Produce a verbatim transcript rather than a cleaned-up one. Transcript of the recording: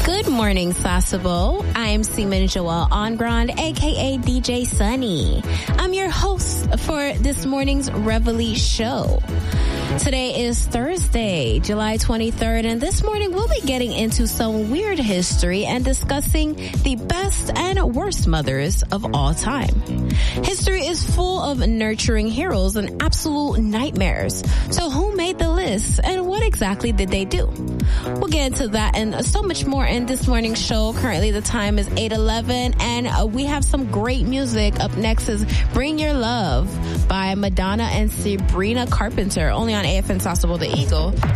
Good morning, Sasebo. I am Seaman Joelle Ongrand, aka D J Sunny. I'm your host for this morning's Reveille show. Today is Thursday, July twenty-third, and this morning we'll be getting into some weird history and discussing the best and worst mothers of all time. History is full of nurturing heroes and absolute nightmares. So who made the list and what exactly did they do? We'll get into that and so much more in this morning's show. Currently the time is eight eleven and uh, we have some great music. Up next is Bring Your Love by Madonna and Sabrina Carpenter, only on A F N Sasebo The Eagle.